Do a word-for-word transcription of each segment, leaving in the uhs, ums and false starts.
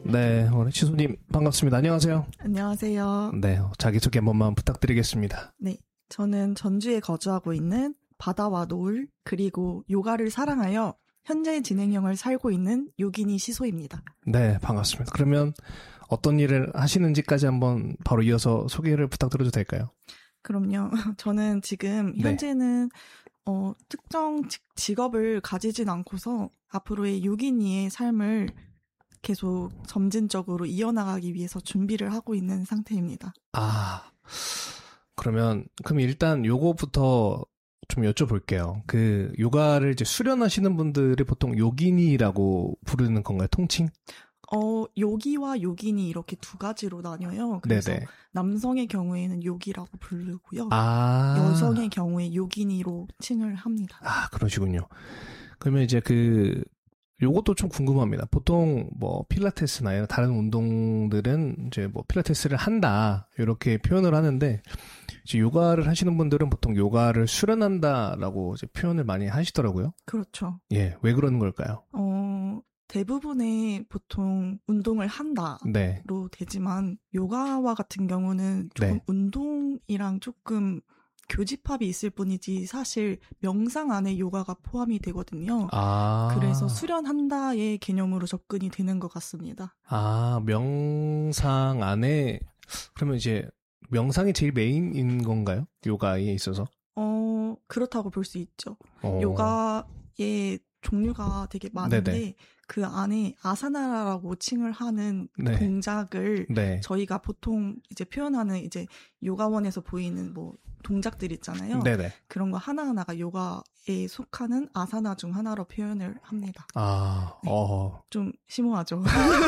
네, 오늘 시소님 반갑습니다. 안녕하세요. 안녕하세요. 네, 자기소개 한 번만 부탁드리겠습니다. 네, 저는 전주에 거주하고 있는 바다와 노을 그리고 요가를 사랑하여 현재 진행형을 살고 있는 요기니 시소입니다. 네, 반갑습니다. 그러면 어떤 일을 하시는지까지 한번 바로 이어서 소개를 부탁드려도 될까요? 그럼요. 저는 지금 현재는 네. 어, 특정 직업을 가지진 않고서 앞으로의 요기니의 삶을 계속 점진적으로 이어나가기 위해서 준비를 하고 있는 상태입니다. 아, 그러면 그럼 일단 요거부터 좀 여쭤볼게요. 그 요가를 이제 수련하시는 분들이 보통 요기니라고 부르는 건가요? 통칭? 어, 요기와 요기니 이렇게 두 가지로 나뉘어요. 그래서 네네. 남성의 경우에는 요기라고 부르고요. 아. 여성의 경우에 요기니로 칭을 합니다. 아, 그러시군요. 그러면 이제 그 요것도 좀 궁금합니다. 보통 뭐 필라테스나 다른 운동들은 이제 뭐 필라테스를 한다 이렇게 표현을 하는데 이제 요가를 하시는 분들은 보통 요가를 수련한다라고 이제 표현을 많이 하시더라고요. 그렇죠. 예, 왜 그러는 걸까요? 어, 대부분의 보통 운동을 한다로 네. 되지만 요가와 같은 경우는 조금 네. 운동이랑 조금 교집합이 있을 뿐이지 사실 명상 안에 요가가 포함이 되거든요. 아. 그래서 수련한다의 개념으로 접근이 되는 것 같습니다. 아, 명상 안에 그러면 이제 명상이 제일 메인인 건가요? 요가에 있어서? 어, 그렇다고 볼 수 있죠. 오. 요가의 종류가 되게 많은데 네네. 그 안에 아사나라고 칭을 하는 네. 동작을 네. 저희가 보통 이제 표현하는 이제 요가원에서 보이는 뭐 동작들 있잖아요. 네네. 그런 거 하나하나가 요가에 속하는 아사나 중 하나로 표현을 합니다. 아, 네. 어. 좀 심오하죠. 어,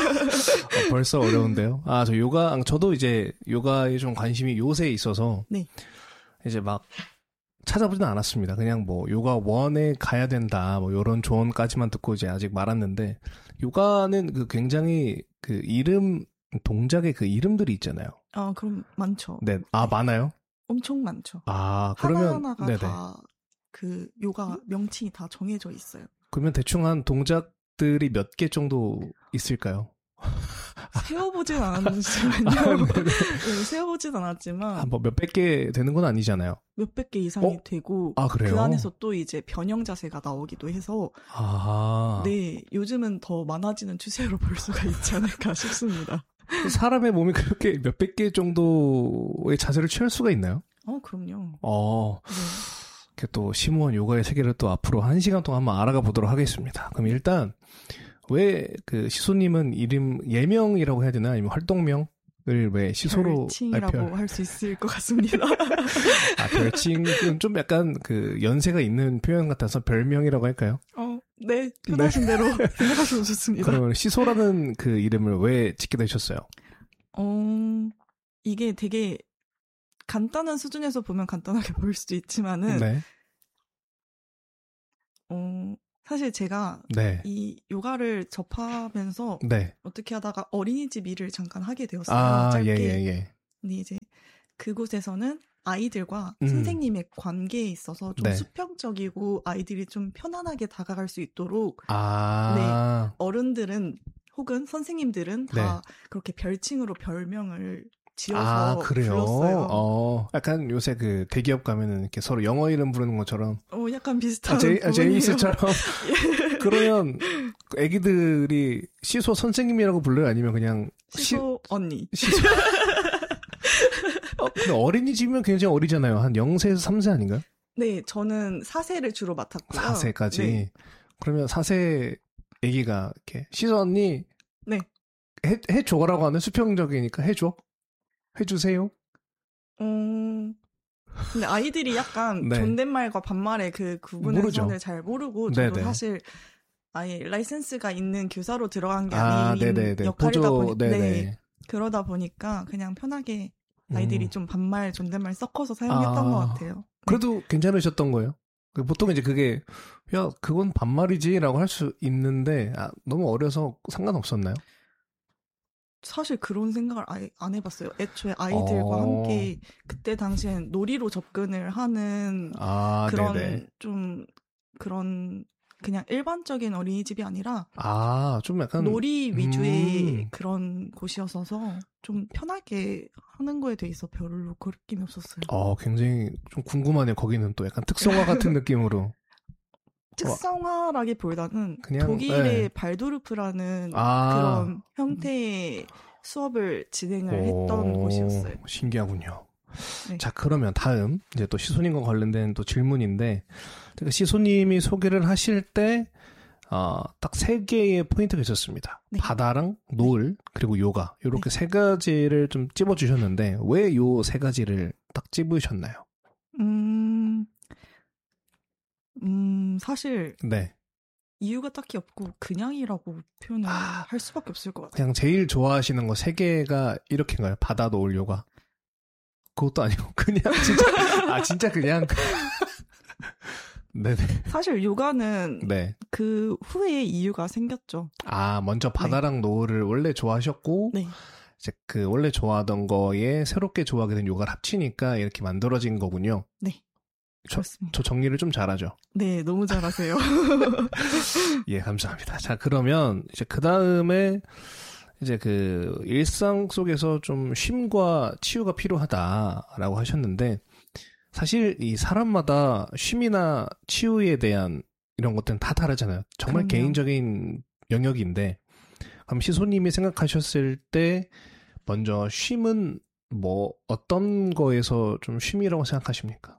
벌써 어려운데요. 아, 저 요가, 저도 이제 요가에 좀 관심이 요새 있어서. 네. 이제 막 찾아보지는 않았습니다. 그냥 뭐 요가 원에 가야 된다 뭐 이런 조언까지만 듣고 이제 아직 말았는데 요가는 그 굉장히 그 이름 동작의 그 이름들이 있잖아요. 아 그럼 많죠. 네, 아 네. 많아요? 엄청 많죠. 아 그러면 하나하나가 다 그 요가 명칭이 다 정해져 있어요. 그러면 대충 한 동작들이 몇 개 정도 있을까요? 세어보진 않았지만요. 네, 세어보진 않았지만. 뭐 몇백 개 되는 건 아니잖아요. 몇백 개 이상이 어? 되고. 아, 그래요? 그 안에서 또 이제 변형 자세가 나오기도 해서. 아. 네, 요즘은 더 많아지는 추세로 볼 수가 있지 않을까 싶습니다. 사람의 몸이 그렇게 몇백 개 정도의 자세를 취할 수가 있나요? 어, 그럼요. 어. 네. 이렇게 또 심오한 요가의 세계를 또 앞으로 한 시간 동안 한번 알아가 보도록 하겠습니다. 그럼 일단. 왜 그 시소님은 이름 예명이라고 해야 되나 아니면 활동명을 왜 시소로 별칭이라고 할 수 있을 것 같습니다. 아 별칭은 좀 약간 그 연세가 있는 표현 같아서 별명이라고 할까요? 어, 네 편하신 네. 대로 생각하셔도 좋습니다. 그러면 시소라는 그 이름을 왜 짓게 되셨어요? 어 이게 되게 간단한 수준에서 보면 간단하게 보일 수도 있지만은. 네. 어. 사실 제가 네. 이 요가를 접하면서 네. 어떻게 하다가 어린이집 일을 잠깐 하게 되었어요. 아, 짧게. 예, 예, 예. 근데 이제 그곳에서는 아이들과 음. 선생님의 관계에 있어서 좀 네. 수평적이고 아이들이 좀 편안하게 다가갈 수 있도록 아. 네, 어른들은 혹은 선생님들은 다 네. 그렇게 별칭으로 별명을 지어서 아, 그래요? 불렀어요. 어, 약간 요새 그 대기업 가면은 이렇게 서로 영어 이름 부르는 것처럼. 어, 약간 비슷한. 아, 제이, 아, 제이미스처럼. 예. 그러면 애기들이 시소 선생님이라고 불러요? 아니면 그냥. 시소 시, 언니. 시소. 어, 근데 어린이집이면 굉장히 어리잖아요. 한 영세에서 삼세 아닌가요? 네, 저는 사세를 주로 맡았고요. 사세까지. 네. 그러면 사세 애기가 이렇게 시소 언니. 네. 해, 해줘라고 하는 수평적이니까 해줘. 해주세요. 음, 근데 아이들이 약간 네. 존댓말과 반말의 그 구분의 모르죠. 선을 잘 모르고 저도 네네. 사실 아예 라이센스가 있는 교사로 들어간 게 아, 아닌 네네네. 역할이다 보니 네. 그러다 보니까 그냥 편하게 아이들이 음. 좀 반말, 존댓말 섞어서 사용했던 아, 것 같아요. 그래도 네. 괜찮으셨던 거예요? 보통 이제 그게 야 그건 반말이지라고 할 수 있는데 아, 너무 어려서 상관없었나요? 사실 그런 생각을 아예 안 해봤어요. 애초에 아이들과 어... 함께 그때 당시엔 놀이로 접근을 하는 아, 그런 네네. 좀 그런 그냥 일반적인 어린이집이 아니라 아, 좀 약간 놀이 위주의 음. 그런 곳이어서 좀 편하게 하는 거에 대해서 별로 그느낌이 없었어요. 어, 굉장히 좀 궁금하네요. 거기는 또 약간 특성화 같은 느낌으로. 특성화라기보다는 그냥, 독일의 네. 발도르프라는 아. 그런 형태의 수업을 진행을 오, 했던 곳이었어요. 신기하군요. 네. 자, 그러면 다음 이제 또 시소님과 관련된 또 질문인데, 시소님이 소개를 하실 때 어, 딱 세 개의 포인트가 있었습니다. 네. 바다랑 노을 그리고 요가 이렇게 네. 세 가지를 좀 찝어주셨는데 왜 요 세 가지를 딱 찝으셨나요? 음, 음 사실 네. 이유가 딱히 없고 그냥이라고 표현을 아, 할 수밖에 없을 것 같아요. 그냥 제일 좋아하시는 거 세 개가 이렇게인가요? 바다, 노을, 요가? 그것도 아니고 그냥 진짜 아 진짜 그냥 네네. 사실 요가는 네. 그 후에 이유가 생겼죠. 아 먼저 바다랑 네. 노을을 원래 좋아하셨고 네. 이제 그 원래 좋아하던 거에 새롭게 좋아하게 된 요가를 합치니까 이렇게 만들어진 거군요. 네. 저, 그렇습니다. 저 정리를 좀 잘하죠. 네, 너무 잘하세요. 예, 감사합니다. 자, 그러면 이제 그 다음에 이제 그 일상 속에서 좀 쉼과 치유가 필요하다라고 하셨는데 사실 이 사람마다 쉼이나 치유에 대한 이런 것들은 다 다르잖아요. 정말 그럼요. 개인적인 영역인데 그럼 시소님이 생각하셨을 때 먼저 쉼은 뭐 어떤 거에서 좀 쉼이라고 생각하십니까?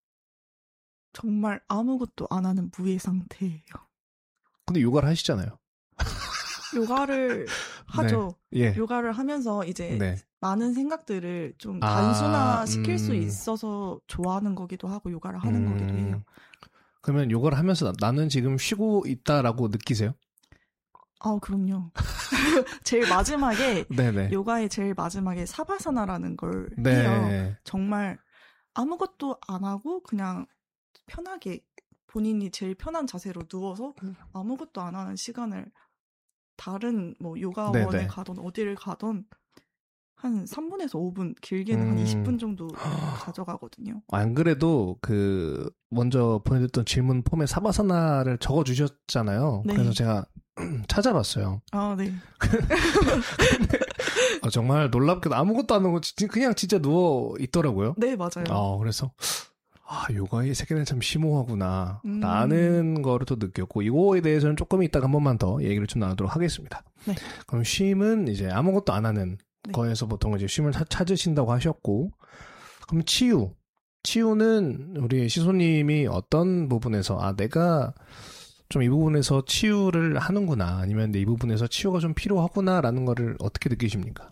정말 아무것도 안 하는 무의 상태예요. 근데 요가를 하시잖아요. 요가를 하죠. 네. 예. 요가를 하면서 이제 네. 많은 생각들을 좀 단순화시킬 아, 음. 수 있어서 좋아하는 거기도 하고 요가를 하는 음. 거기도 해요. 그러면 요가를 하면서 나는 지금 쉬고 있다라고 느끼세요? 아, 그럼요. 제일 마지막에 네네. 요가의 제일 마지막에 사바사나라는 걸 네. 해요. 정말 아무것도 안 하고 그냥 편하게 본인이 제일 편한 자세로 누워서 아무것도 안 하는 시간을 다른 뭐 요가원에 네네. 가던 어디를 가던 한 삼 분에서 오 분 길게는 음... 한 이십 분 정도 가져가거든요. 안 그래도 그 먼저 보내줬던 질문 폼에 사바사나를 적어주셨잖아요. 네. 그래서 제가 찾아봤어요. 아, 네. 근데 어, 정말 놀랍게도 아무것도 안 하고 그냥 진짜 누워 있더라고요. 네, 맞아요. 어, 그래서 아, 요가의 세계는 참 심오하구나 음. 라는 거를 또 느꼈고 이거에 대해서는 조금 이따가 한 번만 더 얘기를 좀 나누도록 하겠습니다. 네. 그럼 쉼은 이제 아무것도 안 하는 네. 거에서 보통 이제 쉼을 찾으신다고 하셨고 그럼 치유. 치유는 우리 시소님이 어떤 부분에서 아 내가 좀 이 부분에서 치유를 하는구나 아니면 이 부분에서 치유가 좀 필요하구나라는 거를 어떻게 느끼십니까?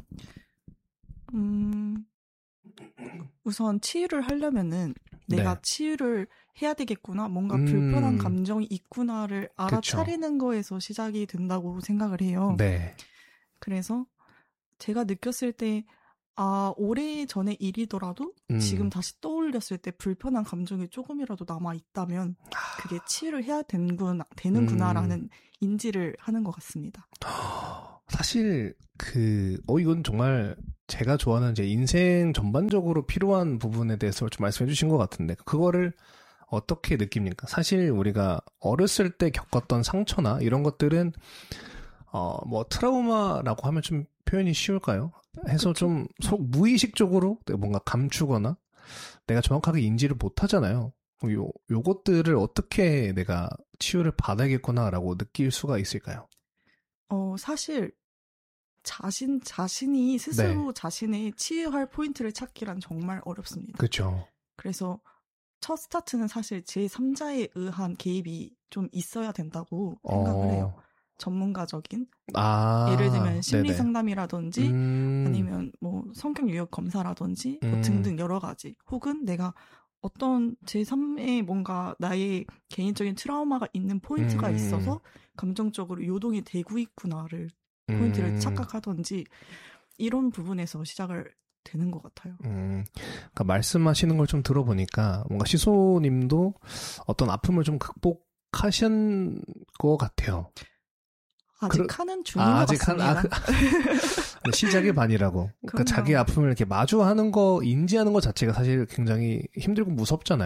음... 우선 치유를 하려면은 내가 네. 치유를 해야 되겠구나 뭔가 음... 불편한 감정이 있구나를 알아차리는 그쵸. 거에서 시작이 된다고 생각을 해요. 네. 그래서 제가 느꼈을 때 아, 오래전의 일이더라도 음. 지금 다시 떠올렸을 때 불편한 감정이 조금이라도 남아있다면 그게 치유를 해야 되는구나, 되는구나라는 음. 인지를 하는 것 같습니다. 사실 그, 어, 이건 정말 제가 좋아하는 제 인생 전반적으로 필요한 부분에 대해서 좀 말씀해 주신 것 같은데 그거를 어떻게 느낍니까? 사실 우리가 어렸을 때 겪었던 상처나 이런 것들은 어, 뭐 트라우마라고 하면 좀 표현이 쉬울까요? 해서 그쵸? 좀 속 무의식적으로 뭔가 감추거나 내가 정확하게 인지를 못하잖아요. 요, 요것들을 어떻게 내가 치유를 받아야겠구나라고 느낄 수가 있을까요? 어, 사실 자신, 자신이 스스로 네. 자신의 치유할 포인트를 찾기란 정말 어렵습니다. 그렇죠. 그래서 첫 스타트는 사실 제삼자에 의한 개입이 좀 있어야 된다고 생각을 어... 해요. 전문가적인 아, 예를 들면 심리 상담이라든지 음. 아니면 뭐 성격 유형 검사라든지 음. 뭐 등등 여러 가지 혹은 내가 어떤 제삼의 뭔가 나의 개인적인 트라우마가 있는 포인트가 음. 있어서 감정적으로 요동이 되고 있구나를 포인트를 음. 착각하든지 이런 부분에서 시작을 되는 것 같아요. 음, 그러니까 말씀하시는 걸 좀 들어보니까 뭔가 시소님도 어떤 아픔을 좀 극복하신 것 같아요. 아직 그러, 하는 중인 아, 것 아직 같습니다. 한, 아, 그, 시작의 반이라고. 그러니까 자기 아픔을 이렇게 마주하는 거, 인지하는 것 자체가 사실 굉장히 힘들고 무섭잖아요.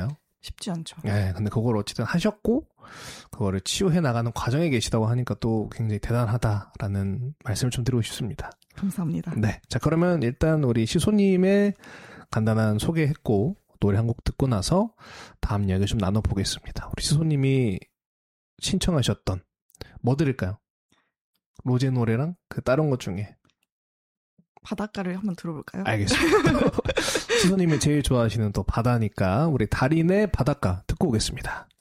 쉽지 않죠. 네, 근데 그걸 어쨌든 하셨고 그거를 치유해 나가는 과정에 계시다고 하니까 또 굉장히 대단하다라는 말씀을 좀 드리고 싶습니다. 감사합니다. 네, 자 그러면 일단 우리 시소님의 간단한 소개했고 노래 한 곡 듣고 나서 다음 이야기 좀 나눠보겠습니다. 우리 시소님이 신청하셨던 뭐 들을까요? 로제 노래랑 그 다른 것 중에 바닷가를 한번 들어볼까요? 알겠습니다. 시소님이 제일 좋아하시는 또 바다니까 우리 달인의 바닷가 듣고 오겠습니다.